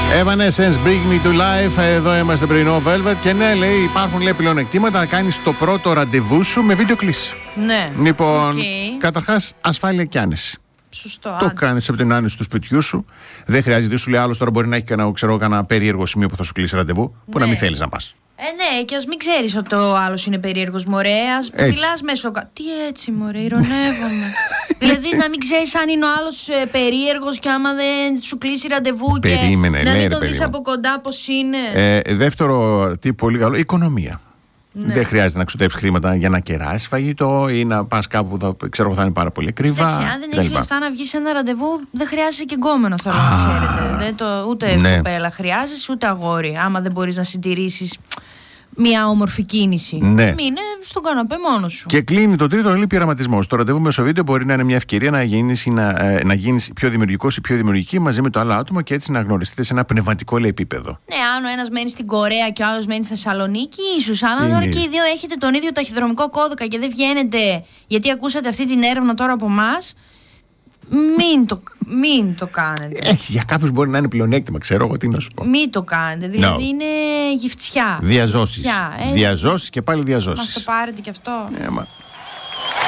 Evanescence, Bring Me to Life. Εδώ είμαστε πρωινό Velvet. Και ναι, λέει, υπάρχουν πλεονεκτήματα να κάνεις το πρώτο ραντεβού σου με βίντεο κλήση. Ναι. Λοιπόν, καταρχάς, ασφάλεια και άνεση. Σωστό. Το κάνεις από την άνεση του σπιτιού σου. Δεν χρειάζεται, σου λέει άλλο τώρα μπορεί να έχει κανένα περίεργο σημείο που θα σου κλείσει ραντεβού, που να μην θέλεις να πας. Ναι, και ας μην ξέρεις ότι ο άλλος είναι περίεργος, μωρέ. Ας μιλάς μέσω. Τι έτσι, μωρέ, ειρωνεύομαι. Δηλαδή να μην ξέρεις αν είναι ο άλλος περίεργος και άμα δεν σου κλείσει ραντεβού και να μην τον δεις από κοντά πώς είναι. Δεύτερο τι πολύ καλό, οικονομία. Ναι. Δεν χρειάζεται να ξοδέψεις χρήματα για να κεράσεις φαγητό ή να πας κάπου που θα είναι πάρα πολύ ακριβά. Αν δεν έχεις λεφτά να βγεις σε ένα ραντεβού, δεν χρειάζεσαι και γκόμενο, θέλω να ξέρετε. Ούτε κοπέλα χρειάζεσαι, ούτε αγόρι. Άμα δεν μπορείς να συντηρήσεις μια όμορφη κίνηση. Ναι. Μείνε στον καναπέ μόνος σου. Και κλείνει το τρίτο, είναι πειραματισμός. Το ραντεβού μέσω βίντεο μπορεί να είναι μια ευκαιρία να γίνεις πιο δημιουργικός ή πιο δημιουργική μαζί με το άλλο άτομο και έτσι να γνωριστείτε σε ένα πνευματικό επίπεδο. Ναι, αν ο ένας μένει στην Κορέα και ο άλλος μένει στη Θεσσαλονίκη, ίσως. Αν τώρα και οι δύο έχετε τον ίδιο ταχυδρομικό κώδικα και δεν βγαίνετε γιατί ακούσατε αυτή την έρευνα τώρα από εμάς. Μην το κάνετε. Για κάποιους μπορεί να είναι πλεονέκτημα, ξέρω εγώ τι να σου πω. Μην το κάνετε, δηλαδή είναι γυφτιά. Διαζώσεις. Διαζώσεις και πάλι διαζώσεις. Μας το πάρετε κι αυτό.